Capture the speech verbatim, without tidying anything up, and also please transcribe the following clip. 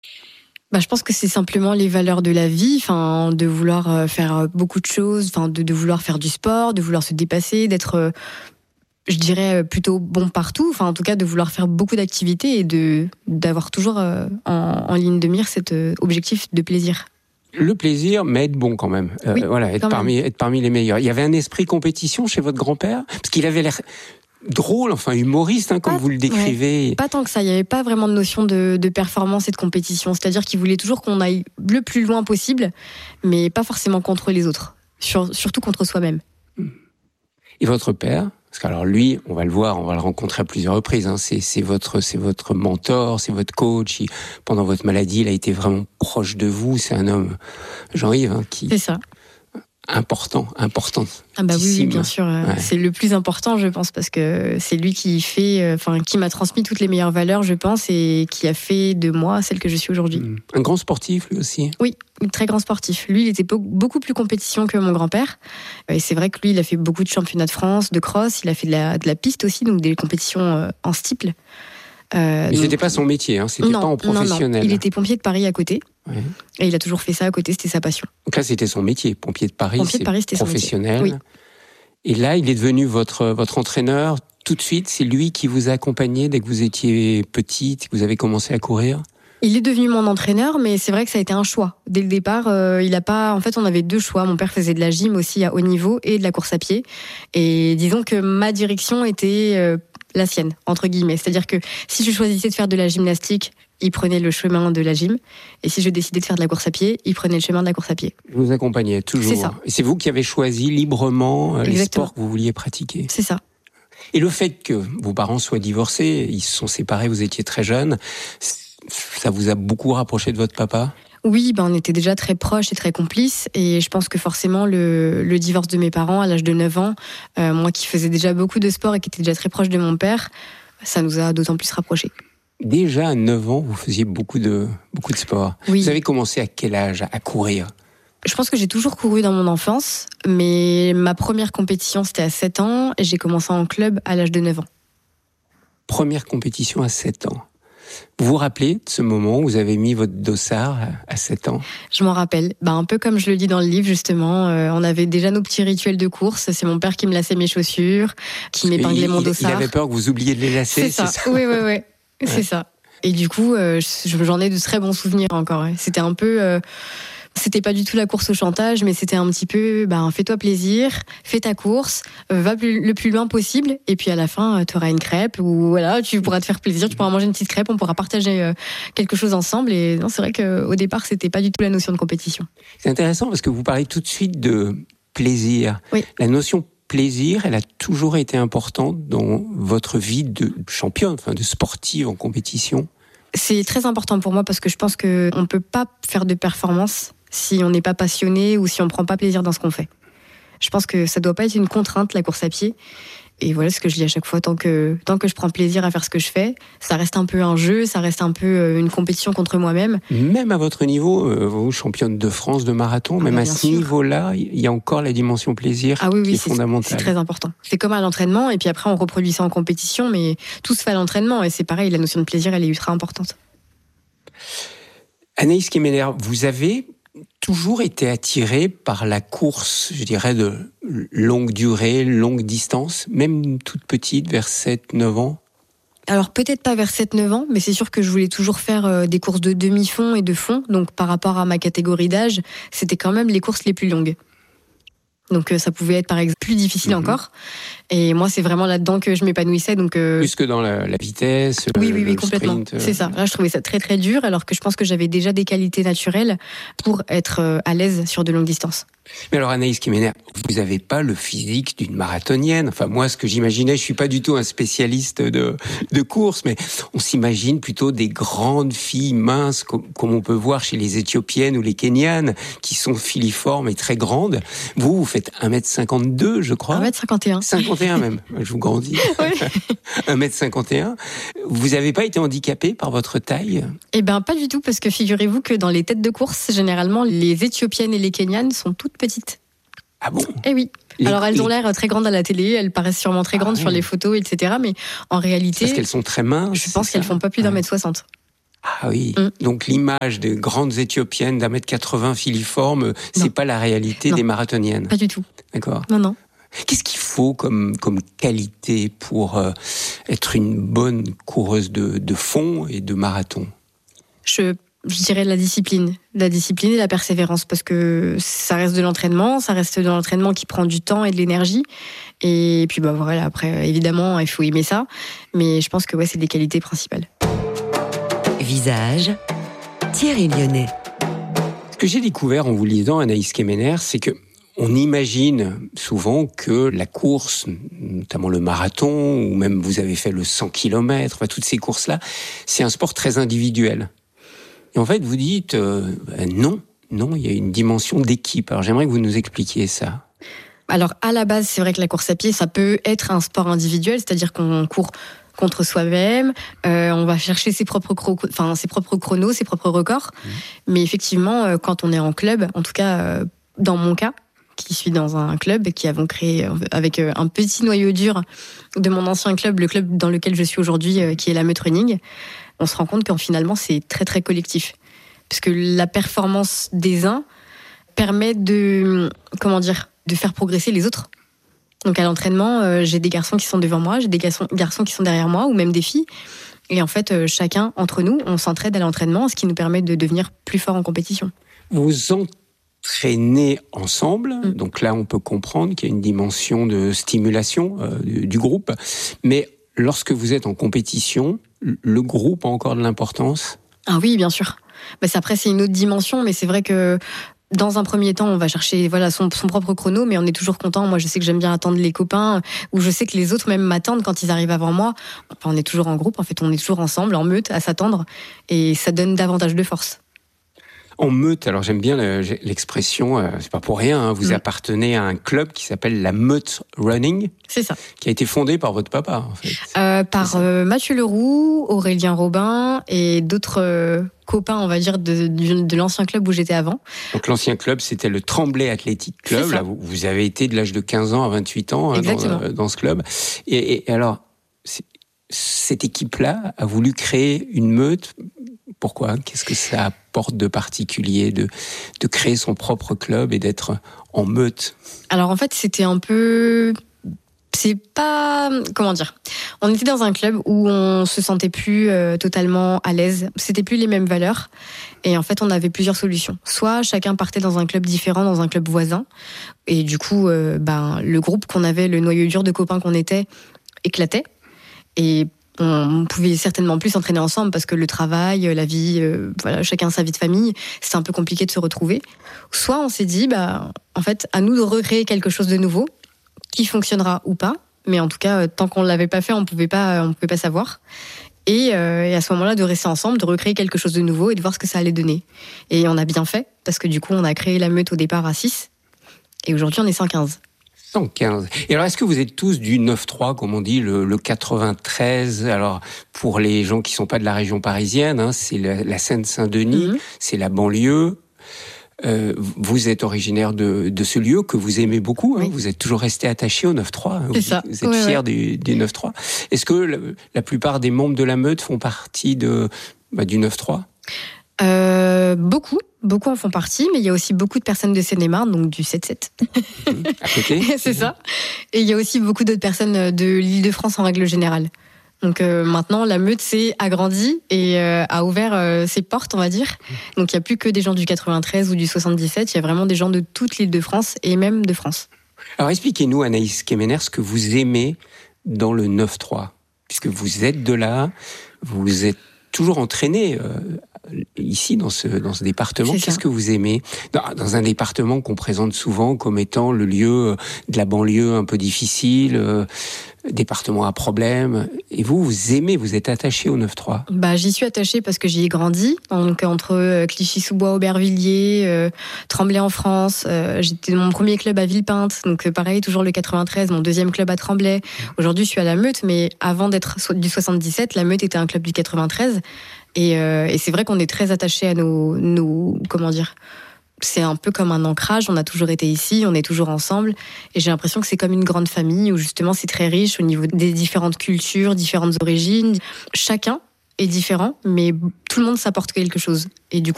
Bah, je pense que c'est simplement les valeurs de la vie, enfin, de vouloir faire beaucoup de choses, enfin, de, de vouloir faire du sport, de vouloir se dépasser, d'être, je dirais, plutôt bon partout, enfin, en tout cas, de vouloir faire beaucoup d'activités et de, d'avoir toujours en, en ligne de mire cet objectif de plaisir. Le plaisir, mais être bon quand même. Euh, oui, voilà, être parmi, être parmi les meilleurs. Il y avait un esprit compétition chez votre grand-père, parce qu'il avait l'air drôle, enfin humoriste, hein, comme pas, vous le décrivez. Ouais, pas tant que ça. Il n'y avait pas vraiment de notion de, de performance et de compétition. C'est-à-dire qu'il voulait toujours qu'on aille le plus loin possible, mais pas forcément contre les autres. Sur, surtout contre soi-même. Et votre père? Parce que alors lui, on va le voir, on va le rencontrer à plusieurs reprises. Hein. C'est, c'est votre, c'est votre mentor, c'est votre coach. Il, pendant votre maladie, il a été vraiment proche de vous. C'est un homme, Jean-Yves, hein, qui. C'est ça. Important, important. Ah bah oui, oui, bien sûr. Ouais. C'est le plus important, je pense, parce que c'est lui qui fait, enfin, qui m'a transmis toutes les meilleures valeurs, je pense, et qui a fait de moi celle que je suis aujourd'hui. Un grand sportif, lui aussi. Oui, un très grand sportif. Lui, il était beaucoup plus compétition que mon grand-père. Et c'est vrai que lui, il a fait beaucoup de championnats de France, de cross. Il a fait de la, de la piste aussi, donc des compétitions en steeple. Euh, Mais donc, c'était pas son métier, hein, c'était non, pas en professionnel. Non, non. Il était pompier de Paris à côté. Ouais. Et il a toujours fait ça à côté, c'était sa passion. Donc là, c'était son métier, pompier de Paris, pompier c'est de Paris, c'était professionnel. Son métier. Oui. Et là, il est devenu votre votre entraîneur tout de suite. C'est lui qui vous a accompagné dès que vous étiez petite, que vous avez commencé à courir. Il est devenu mon entraîneur, mais c'est vrai que ça a été un choix. Dès le départ, euh, il a pas. En fait, on avait deux choix. Mon père faisait de la gym aussi à haut niveau et de la course à pied. Et disons que ma direction était euh, la sienne, entre guillemets. C'est-à-dire que si je choisissais de faire de la gymnastique, il prenait le chemin de la gym. Et si je décidais de faire de la course à pied, il prenait le chemin de la course à pied. Vous accompagnez toujours. C'est ça. Et c'est vous qui avez choisi librement Exactement. les sports que vous vouliez pratiquer. C'est ça. Et le fait que vos parents soient divorcés, ils se sont séparés, vous étiez très jeune, ça vous a beaucoup rapproché de votre papa ? Oui, ben on était déjà très proches et très complices. Et je pense que forcément, le, le divorce de mes parents à l'âge de neuf ans, euh, moi qui faisais déjà beaucoup de sport et qui était déjà très proche de mon père, ça nous a d'autant plus rapprochés. Déjà à neuf ans, vous faisiez beaucoup de, beaucoup de sport. Oui. Vous avez commencé à quel âge à courir ? Je pense que j'ai toujours couru dans mon enfance, mais ma première compétition, c'était à sept ans, et j'ai commencé en club à l'âge de neuf ans. Première compétition à sept ans. Vous vous rappelez de ce moment où vous avez mis votre dossard à sept ans ? Je m'en rappelle. Ben, un peu comme je le dis dans le livre, justement. Euh, on avait déjà nos petits rituels de course. C'est mon père qui me laçait mes chaussures, qui m'épinglait mon dossard. Il avait peur que vous oubliez de les lacer, c'est ça. C'est ça. Oui, oui, oui. Ouais. C'est ça. Et du coup, euh, j'en ai de très bons souvenirs encore. C'était un peu... Euh, C'était pas du tout la course au chantage, mais c'était un petit peu, ben, fais-toi plaisir, fais ta course, euh, va plus, le plus loin possible, et puis à la fin, tu auras une crêpe, ou voilà, tu pourras te faire plaisir, tu pourras manger une petite crêpe, on pourra partager euh, quelque chose ensemble. Et non, c'est vrai qu'au départ, c'était pas du tout la notion de compétition. C'est intéressant parce que vous parlez tout de suite de plaisir. Oui. La notion plaisir, elle a toujours été importante dans votre vie de championne, enfin de sportive en compétition. C'est très important pour moi parce que je pense qu'on ne peut pas faire de performance si on n'est pas passionné ou si on ne prend pas plaisir dans ce qu'on fait. Je pense que ça ne doit pas être une contrainte, la course à pied. Et voilà ce que je dis à chaque fois, tant que, tant que je prends plaisir à faire ce que je fais, ça reste un peu un jeu, ça reste un peu une compétition contre moi-même. Même à votre niveau, vous, championne de France de marathon, ah même bah à ce sûr. niveau-là, il y a encore la dimension plaisir ah oui, oui, qui est, c'est fondamentale. C'est très important. C'est comme à l'entraînement, et puis après on reproduit ça en compétition, mais tout se fait à l'entraînement, et c'est pareil, la notion de plaisir, elle est ultra importante. Anaïs Kemener, vous avez toujours été attirée par la course, je dirais, de longue durée, longue distance, même toute petite, vers sept neuf ans ? Alors peut-être pas vers sept neuf ans, mais c'est sûr que je voulais toujours faire des courses de demi-fond et de fond. Donc par rapport à ma catégorie d'âge, c'était quand même les courses les plus longues. Donc ça pouvait être par exemple plus difficile mmh. encore. Et moi, c'est vraiment là-dedans que je m'épanouissais. Donc euh... plus que dans la, la vitesse, oui, le, oui, oui, le complètement. sprint. C'est ça. Là, je trouvais ça très très dur, alors que je pense que j'avais déjà des qualités naturelles pour être à l'aise sur de longues distances. Mais alors Anaïs Kemener, vous n'avez pas le physique d'une marathonienne. Enfin moi, ce que j'imaginais, je suis pas du tout un spécialiste de de course, mais on s'imagine plutôt des grandes filles minces, comme, comme on peut voir chez les Éthiopiennes ou les Kenyanes, qui sont filiformes et très grandes. Vous, vous faites un mètre cinquante-deux, je crois. un mètre cinquante et un. cinquante et un même. Je vous grandis. Oui. un mètre cinquante et un. Vous n'avez pas été handicapé par votre taille ? Eh ben pas du tout, parce que figurez-vous que dans les têtes de course, généralement, les Éthiopiennes et les Kenyanes sont toutes petites. Ah bon ? Eh oui. Les, Alors elles les... ont l'air très grandes à la télé, elles paraissent sûrement très grandes ah, sur oui. les photos, et cetera. Mais en réalité, parce qu'elles sont très minces. Je pense qu'elles font pas plus d'un ouais. mètre soixante. Ah oui, Mm. donc l'image des grandes Éthiopiennes d'un mètre quatre-vingts filiformes, c'est Non. pas la réalité Non. des marathoniennes. Pas du tout. D'accord. Non, non. Qu'est-ce qu'il faut comme, comme qualité pour euh, être une bonne coureuse de, de fond et de marathon? Je, je dirais la discipline. La discipline et la persévérance, parce que ça reste de l'entraînement, ça reste de l'entraînement qui prend du temps et de l'énergie. Et puis bah voilà, après, évidemment, il faut aimer ça. Mais je pense que ouais, c'est des qualités principales. Visage, Thierry Lyonnais. Ce que j'ai découvert en vous lisant, Anaïs Kemener, c'est que on imagine souvent que la course, notamment le marathon, ou même vous avez fait le cent kilomètres, enfin toutes ces courses-là, c'est un sport très individuel. Et en fait, vous dites euh, ben non, non, il y a une dimension d'équipe. Alors j'aimerais que vous nous expliquiez ça. Alors à la base, c'est vrai que la course à pied, ça peut être un sport individuel, c'est-à-dire qu'on court contre soi-même, euh, on va chercher ses propres, cro- enfin, ses propres chronos, ses propres records. Mmh. Mais effectivement, euh, quand on est en club, en tout cas euh, dans mon cas, qui suis dans un club qui avons créé avec un petit noyau dur de mon ancien club, le club dans lequel je suis aujourd'hui, qui est la Meute Running, on se rend compte qu'en finalement c'est très très collectif, parce que la performance des uns permet de comment dire de faire progresser les autres. Donc à l'entraînement, j'ai des garçons qui sont devant moi, j'ai des garçons garçons qui sont derrière moi, ou même des filles. Et en fait, chacun entre nous, on s'entraide à l'entraînement, ce qui nous permet de devenir plus fort en compétition. Vous en traîner ensemble, mmh. donc là on peut comprendre qu'il y a une dimension de stimulation euh, du, du groupe, mais lorsque vous êtes en compétition, le groupe a encore de l'importance? Ah oui, bien sûr. Bah, c'est, après c'est une autre dimension, mais c'est vrai que dans un premier temps, on va chercher voilà son, son propre chrono, mais on est toujours content. Moi, je sais que j'aime bien attendre les copains, ou je sais que les autres même m'attendent quand ils arrivent avant moi. Enfin, on est toujours en groupe, en fait, on est toujours ensemble, en meute, à s'attendre, et ça donne davantage de force. En meute, alors j'aime bien l'expression, euh, c'est pas pour rien, hein, vous mmh. appartenez à un club qui s'appelle la Meute Running. C'est ça. Qui a été fondé par votre papa, en fait. Euh, par euh, Mathieu Leroux, Aurélien Robin et d'autres euh, copains, on va dire, de, de, de l'ancien club où j'étais avant. Donc l'ancien club, c'était le Tremblay Athletic Club. Là, vous, vous avez été de l'âge de quinze ans à vingt-huit ans hein, dans, euh, dans ce club. Et, et alors, cette équipe-là a voulu créer une meute. Pourquoi ? Qu'est-ce que ça apporte de particulier de, de créer son propre club et d'être en meute ? Alors en fait, c'était un peu... C'est pas... Comment dire ? On était dans un club où on se sentait plus euh, totalement à l'aise. C'était plus les mêmes valeurs. Et en fait, on avait plusieurs solutions. Soit chacun partait dans un club différent, dans un club voisin. Et du coup, euh, ben, le groupe qu'on avait, le noyau dur de copains qu'on était, éclatait. Et on pouvait certainement plus s'entraîner ensemble parce que le travail, la vie, euh, voilà, chacun sa vie de famille, c'était un peu compliqué de se retrouver. Soit on s'est dit, bah, en fait, à nous de recréer quelque chose de nouveau, qui fonctionnera ou pas, mais en tout cas, tant qu'on ne l'avait pas fait, on pouvait pas, on pouvait pas savoir. Et, euh, et à ce moment-là, de rester ensemble, de recréer quelque chose de nouveau et de voir ce que ça allait donner. Et on a bien fait, parce que du coup, on a créé la meute au départ à six, et aujourd'hui, on est cent quinze. cent quinze. Et alors, est-ce que vous êtes tous du neuf trois, comme on dit, le, le quatre-vingt-treize ? Alors, pour les gens qui sont pas de la région parisienne, hein, c'est la, la Seine-Saint-Denis, mmh. c'est la banlieue. Euh, vous êtes originaire de, de ce lieu que vous aimez beaucoup. Hein, oui. Vous êtes toujours resté attaché au neuf trois. Hein, c'est vous, ça. Vous êtes ouais, fier ouais. du, du neuf trois. Est-ce que la, la plupart des membres de la meute font partie de, bah, du neuf trois ? Euh, beaucoup, beaucoup en font partie, mais il y a aussi beaucoup de personnes de Seine-et-Marne, donc du sept sept. Mmh, à côté. C'est mmh. ça. Et il y a aussi beaucoup d'autres personnes de l'Île-de-France en règle générale. Donc euh, maintenant, la meute s'est agrandie et euh, a ouvert euh, ses portes, on va dire. Donc il n'y a plus que des gens du quatre-vingt-treize ou du soixante-dix-sept, il y a vraiment des gens de toute l'Île-de-France et même de France. Alors expliquez-nous, Anaïs Kemener, ce que vous aimez dans le neuf trois. Puisque vous êtes de là, vous êtes toujours entraîné euh, ici, dans ce, dans ce département. Qu'est-ce que vous aimez dans, dans un département qu'on présente souvent comme étant le lieu de la banlieue un peu difficile, euh, département à problème. Et vous, vous aimez, vous êtes attaché au neuf trois. Bah, j'y suis attachée parce que j'y ai grandi. Donc, entre euh, Clichy-sous-Bois, Aubervilliers, euh, Tremblay en France. Euh, j'étais dans mon premier club à Villepinte. Donc, euh, pareil, toujours le quatre-vingt-treize, mon deuxième club à Tremblay. Aujourd'hui, je suis à la Meute, mais avant d'être du soixante-dix-sept, la Meute était un club du quatre-vingt-treize. Et, euh, et c'est vrai qu'on est très attachés à nos, nos, comment dire, c'est un peu comme un ancrage, on a toujours été ici, on est toujours ensemble, et j'ai l'impression que c'est comme une grande famille où justement c'est très riche au niveau des différentes cultures, différentes origines. Chacun est différent, mais tout le monde s'apporte quelque chose. Et du coup,